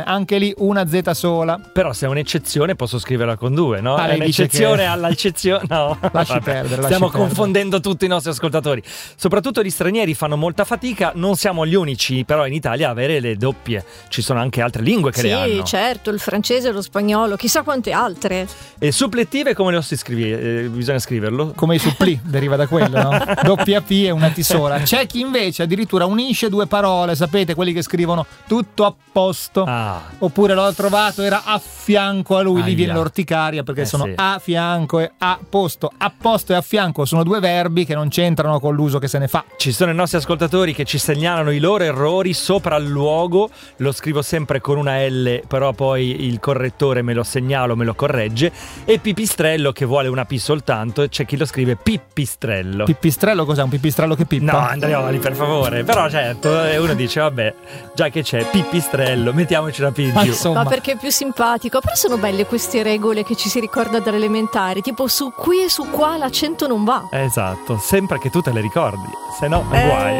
anche lì una Z sola. Però se è un'eccezione posso scriverla con 2, no? È lei dice un'eccezione che- all'eccezione. No, Lasci perdere, stiamo lasci confondendo tutti i nostri ascoltatori. Soprattutto gli stranieri fanno molta fatica. Non siamo gli unici, però, in Italia a avere le doppie. Ci sono anche altre lingue che le hanno. Sì, certo, il francese, lo spagnolo, chissà quante altre. E supplettive come lo si scrive? Bisogna scriverlo? Come i suppli, deriva da quello, no? Doppia P e una T sola. C'è chi invece addirittura unisce due parole, sapete, quelli che scrivono tutto a posto. Oppure l'ho trovato, era a fianco a lui, lì viene l'orticaria perché sono sì. a fianco e a posto. A posto e a fianco sono due verbi che non c'entrano con l'uso che se ne fa. Ci sono i nostri ascoltatori che ci segnalano i loro errori sopra il luogo. Lo scrivo sempre con una L, però poi il correttore me lo segnalo, me lo corregge. E Pipistrello che vuole una P soltanto, c'è chi lo scrive Pippistrello. Pippistrello cos'è? Un pipistrello che pippa? No, Andreoli, per favore. Però certo, uno dice vabbè, già che c'è Pippistrello, mettiamoci una P in più. Ma perché è più simpatico? Però sono belle queste regole che ci si ricorda dalle elementari, tipo su qui e su qua l'accento non va. Esatto, sempre che tu te le ricordi, se no guai.